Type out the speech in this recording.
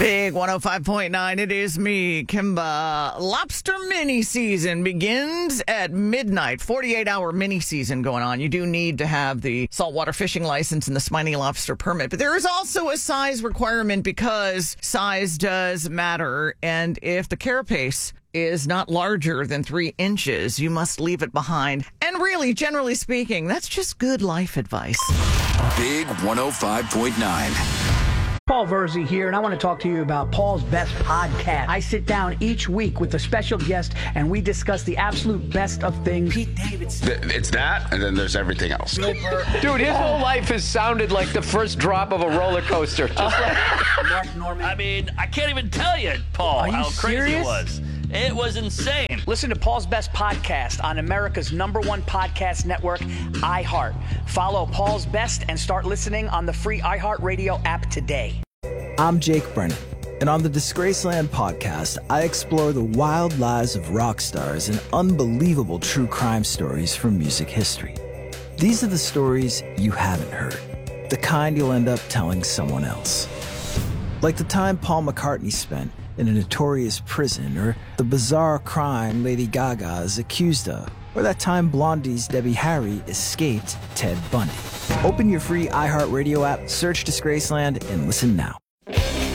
Big 105.9, it is me, Kimba. Lobster mini season begins at midnight. 48-hour mini season going on. You do need to have the saltwater fishing license and the spiny lobster permit. But there is also a size requirement because size does matter. And if the carapace is not larger than 3 inches, you must leave it behind. And really, generally speaking, that's just good life advice. Big 105.9. Paul Verzi here, and I want to talk to you about Paul's Best Podcast. I sit down each week with a special guest, and we discuss the absolute best of things. Pete Davidson. It's that, and then there's everything else. Dude, his whole life has sounded like the first drop of a roller coaster. Just like Mark Norman. I mean, I can't even tell you, Paul, how crazy it was. It was insane. Listen to Paul's Best Podcast on America's #1 podcast network, iHeart. Follow Paul's Best and start listening on the free iHeartRadio app today. I'm Jake Brennan, and on the Disgraceland podcast, I explore the wild lives of rock stars and unbelievable true crime stories from music history. These are the stories you haven't heard, the kind you'll end up telling someone else. Like the time Paul McCartney spent in a notorious prison, or the bizarre crime Lady Gaga is accused of, or that time Blondie's Debbie Harry escaped Ted Bundy. Open your free iHeartRadio app, search Disgraceland, and listen now.